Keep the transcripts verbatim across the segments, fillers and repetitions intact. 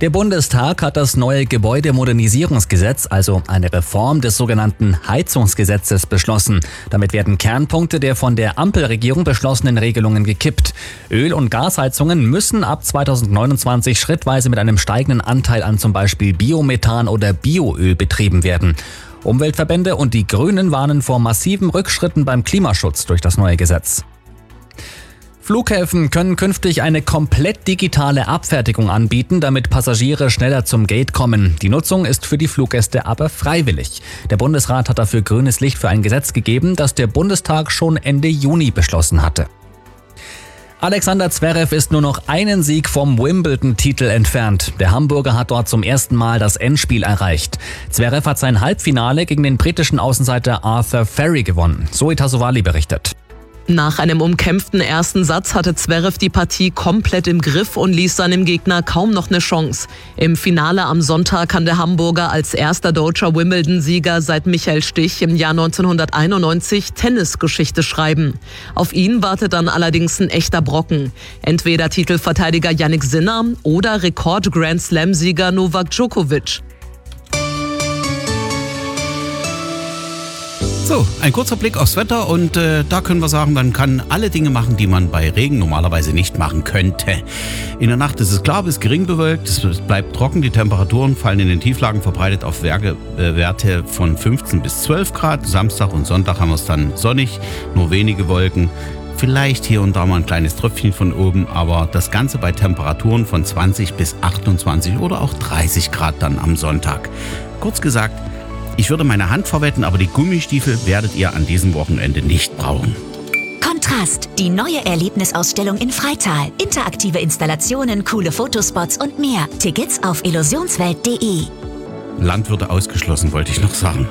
Der Bundestag hat das neue Gebäudemodernisierungsgesetz, also eine Reform des sogenannten Heizungsgesetzes, beschlossen. Damit werden Kernpunkte der von der Ampelregierung beschlossenen Regelungen gekippt. Öl- und Gasheizungen müssen ab zweitausendneunundzwanzig schrittweise mit einem steigenden Anteil an zum Beispiel Biomethan oder Bioöl betrieben werden. Umweltverbände und die Grünen warnen vor massiven Rückschritten beim Klimaschutz durch das neue Gesetz. Flughäfen können künftig eine komplett digitale Abfertigung anbieten, damit Passagiere schneller zum Gate kommen. Die Nutzung ist für die Fluggäste aber freiwillig. Der Bundesrat hat dafür grünes Licht für ein Gesetz gegeben, das der Bundestag schon Ende Juni beschlossen hatte. Alexander Zverev ist nur noch einen Sieg vom Wimbledon-Titel entfernt. Der Hamburger hat dort zum ersten Mal das Endspiel erreicht. Zverev hat sein Halbfinale gegen den britischen Außenseiter Arthur Ferry gewonnen. Zoe Tassovali berichtet. Nach einem umkämpften ersten Satz hatte Zverev die Partie komplett im Griff und ließ seinem Gegner kaum noch eine Chance. Im Finale am Sonntag kann der Hamburger als erster deutscher Wimbledon-Sieger seit Michael Stich im Jahr neunzehnhunderteinundneunzig Tennisgeschichte schreiben. Auf ihn wartet dann allerdings ein echter Brocken. Entweder Titelverteidiger Jannik Sinner oder Rekord-Grand-Slam-Sieger Novak Djokovic. So, ein kurzer Blick aufs Wetter und äh, da können wir sagen, man kann alle Dinge machen, die man bei Regen normalerweise nicht machen könnte. In der Nacht ist es klar bis gering bewölkt, es bleibt trocken, die Temperaturen fallen in den Tieflagen verbreitet auf Werke, äh, Werte von fünfzehn bis zwölf Grad. Samstag und Sonntag haben wir es dann sonnig, nur wenige Wolken. Vielleicht hier und da mal ein kleines Tröpfchen von oben, aber das Ganze bei Temperaturen von zwanzig bis achtundzwanzig oder auch dreißig Grad dann am Sonntag. Kurz gesagt, ich würde meine Hand verwetten, aber die Gummistiefel werdet ihr an diesem Wochenende nicht brauchen. Kontrast, die neue Erlebnisausstellung in Freital. Interaktive Installationen, coole Fotospots und mehr. Tickets auf illusionswelt punkt de. Landwirte ausgeschlossen, wollte ich noch sagen.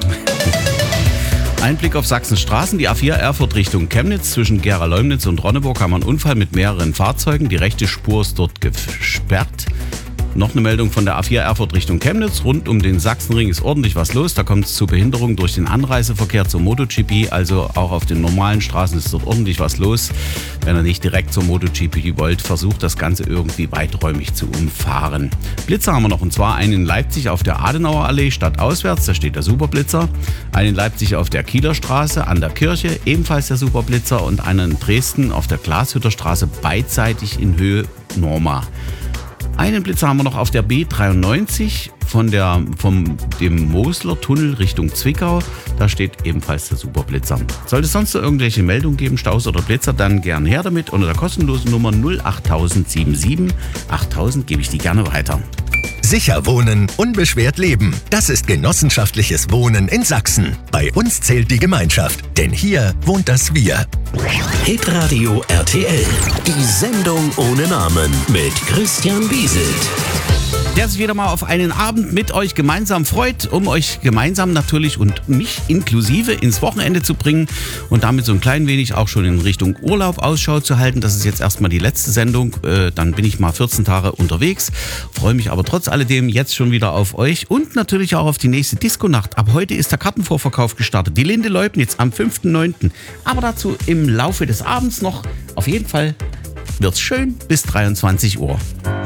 Ein Blick auf Sachsens Straßen. Die A vier Erfurt Richtung Chemnitz. Zwischen Gera-Leumnitz und Ronneburg haben wir einen Unfall mit mehreren Fahrzeugen. Die rechte Spur ist dort gesperrt. Noch eine Meldung von der A vier Erfurt Richtung Chemnitz. Rund um den Sachsenring ist ordentlich was los. Da kommt es zu Behinderungen durch den Anreiseverkehr zur MotoGP. Also auch auf den normalen Straßen ist dort ordentlich was los. Wenn ihr nicht direkt zur MotoGP wollt, versucht das Ganze irgendwie weiträumig zu umfahren. Blitzer haben wir noch, und zwar einen in Leipzig auf der Adenauer Allee stadtauswärts. Da steht der Superblitzer. Einen in Leipzig auf der Kieler Straße an der Kirche, ebenfalls der Superblitzer. Und einen in Dresden auf der Glashütterstraße beidseitig in Höhe Norma. Einen Blitzer haben wir noch auf der B dreiundneunzig von der, vom dem Mosler Tunnel Richtung Zwickau. Da steht ebenfalls der Superblitzer. Sollte es sonst noch irgendwelche Meldungen geben, Staus oder Blitzer, dann gern her damit. Unter der kostenlosen Nummer null acht null sieben sieben achttausend gebe ich die gerne weiter. Sicher wohnen, unbeschwert leben. Das ist genossenschaftliches Wohnen in Sachsen. Bei uns zählt die Gemeinschaft, denn hier wohnt das Wir. Hitradio R T L. Die Sendung ohne Namen mit Christian Bieselt. Der sich wieder mal auf einen Abend mit euch gemeinsam freut, um euch gemeinsam natürlich und mich inklusive ins Wochenende zu bringen und damit so ein klein wenig auch schon in Richtung Urlaub Ausschau zu halten. Das ist jetzt erstmal die letzte Sendung, äh, dann bin ich mal vierzehn Tage unterwegs, freue mich aber trotz alledem jetzt schon wieder auf euch und natürlich auch auf die nächste Disco-Nacht. Ab heute ist der Kartenvorverkauf gestartet, die Linde Leubnitz am fünften neunten Aber dazu im Laufe des Abends noch. Auf jeden Fall wird's schön bis dreiundzwanzig Uhr.